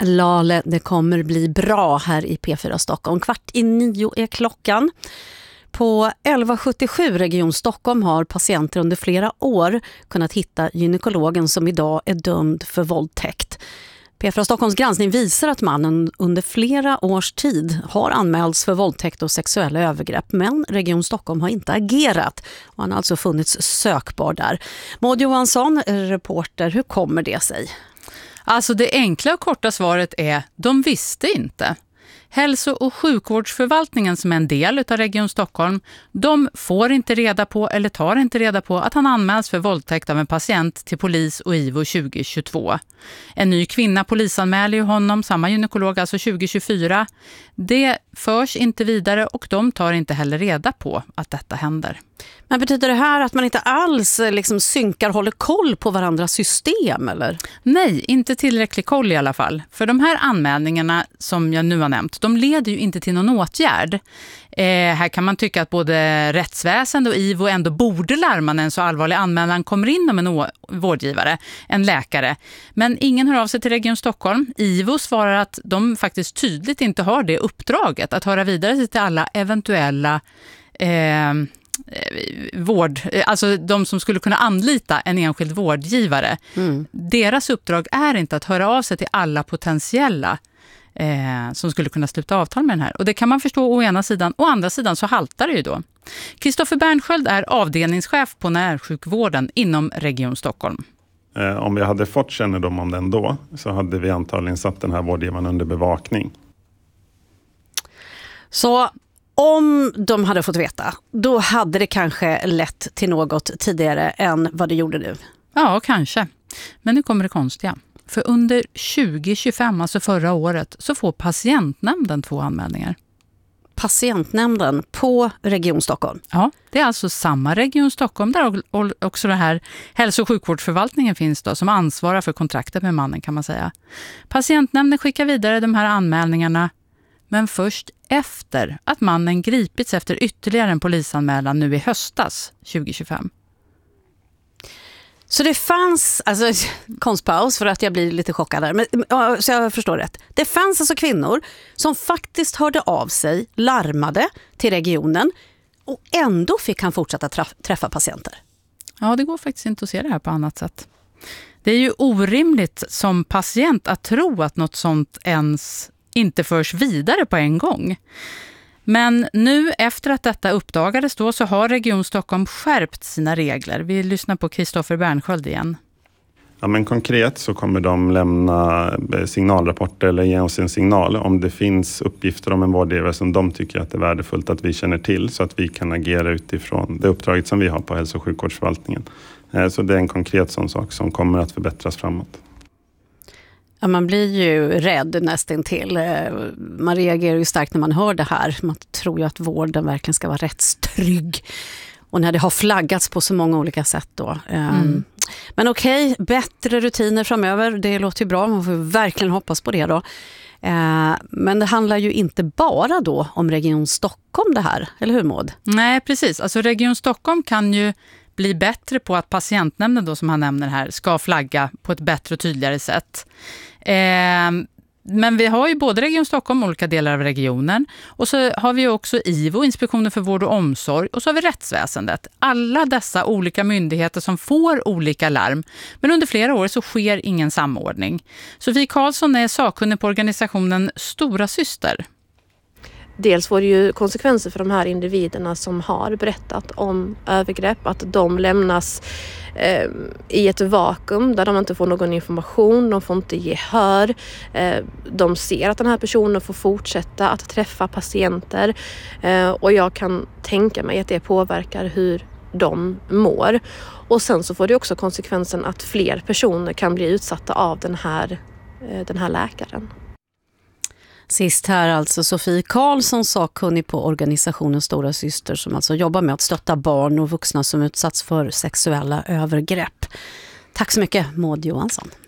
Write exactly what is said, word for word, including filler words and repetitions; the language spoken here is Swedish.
Lale, det kommer bli bra här i P fyra Stockholm. Kvart i nio är klockan. På elva sjuttiosju Region Stockholm har patienter under flera år kunnat hitta gynekologen som idag är dömd för våldtäkt. P fyra Stockholms granskning visar att mannen under flera års tid har anmälts för våldtäkt och sexuella övergrepp, men Region Stockholm har inte agerat och han har alltså funnits sökbar där. Maud Johansson, reporter, hur kommer det sig? Alltså det enkla och korta svaret är, de visste inte. Hälso- och sjukvårdsförvaltningen som är en del av Region Stockholm, de får inte reda på eller tar inte reda på att han anmäls för våldtäkt av en patient till polis och I V O tjugo tjugotvå. En ny kvinna polisanmäler ju honom, samma gynekolog, alltså tjugo tjugofyra. Det förs inte vidare och de tar inte heller reda på att detta händer. Men betyder det här att man inte alls liksom synkar, håller koll på varandras system eller? Nej, inte tillräcklig koll i alla fall. För de här anmälningarna som jag nu har nämnt, de leder ju inte till någon åtgärd. Eh, här kan man tycka att både rättsväsende och I V O ändå borde larma när en så allvarlig anmälan kommer in om en å- vårdgivare, en läkare. Men ingen hör av sig till Region Stockholm. I V O svarar att de faktiskt tydligt inte har det uppdraget att höra vidare till alla eventuella eh, vård, alltså de som skulle kunna anlita en enskild vårdgivare. Mm. Deras uppdrag är inte att höra av sig till alla potentiella eh, som skulle kunna sluta avtal med den här. Och det kan man förstå å ena sidan. Å andra sidan så haltar det ju då. Kristoffer Bernsköld är avdelningschef på närsjukvården inom Region Stockholm. Eh, om vi hade fått kännedom om den då så hade vi antagligen satt den här vårdgivaren under bevakning. Så om de hade fått veta, då hade det kanske lett till något tidigare än vad det gjorde nu. Ja, kanske. Men nu kommer det konstiga. För under tjugo tjugofem, alltså förra året, så får patientnämnden två anmälningar. Patientnämnden på Region Stockholm? Ja, det är alltså samma Region Stockholm där också det här hälso- och sjukvårdsförvaltningen finns då, som ansvarar för kontraktet med mannen kan man säga. Patientnämnden skickar vidare de här anmälningarna, men först efter att mannen gripits efter ytterligare en polisanmälan nu i höstas tjugo tjugofem. Så det fanns, alltså konstpaus för att jag blir lite chockad där, men, så jag förstår rätt. Det fanns alltså kvinnor som faktiskt hörde av sig, larmade till regionen och ändå fick han fortsätta traf- träffa patienter. Ja, det går faktiskt inte att se det här på annat sätt. Det är ju orimligt som patient att tro att något sånt ens inte förs vidare på en gång. Men nu efter att detta uppdagades då så har Region Stockholm skärpt sina regler. Vi lyssnar på Kristoffer Bernsköld igen. Ja, men konkret så kommer de lämna signalrapporter eller ge oss en signal om det finns uppgifter om en vårdgivare som de tycker att det är värdefullt att vi känner till så att vi kan agera utifrån det uppdraget som vi har på hälso- och sjukvårdsförvaltningen. Så det är en konkret sån sak som kommer att förbättras framåt. Ja, man blir ju rädd nästan till. Man reagerar ju starkt när man hör det här. Man tror ju att vården verkligen ska vara rättstrygg. Och när det har flaggats på så många olika sätt då. Mm. Men okej, bättre rutiner framöver. Det låter ju bra. Man får verkligen hoppas på det då. Men det handlar ju inte bara då om Region Stockholm det här. Eller hur, Maud? Nej, precis. Alltså Region Stockholm kan ju bli bättre på att patientnämnden då som han nämner här ska flagga på ett bättre och tydligare sätt. Eh, men vi har ju både Region Stockholm och olika delar av regionen och så har vi ju också I V O, Inspektionen för vård och omsorg, och så har vi rättsväsendet. Alla dessa olika myndigheter som får olika larm, men under flera år så sker ingen samordning. Sofie Karlsson är sakkunnig på organisationen Stora Syster. Dels får det ju konsekvenser för de här individerna som har berättat om övergrepp, att de lämnas eh, i ett vakuum där de inte får någon information, de får inte gehör. Eh, de ser att den här personen får fortsätta att träffa patienter eh, och jag kan tänka mig att det påverkar hur de mår. Och sen så får det också konsekvensen att fler personer kan bli utsatta av den här, eh, den här läkaren. Sist här alltså Sofie Karlsson, sakkunnig på organisationen Stora Syster, som alltså jobbar med att stötta barn och vuxna som utsatts för sexuella övergrepp. Tack så mycket, Maud Johansson.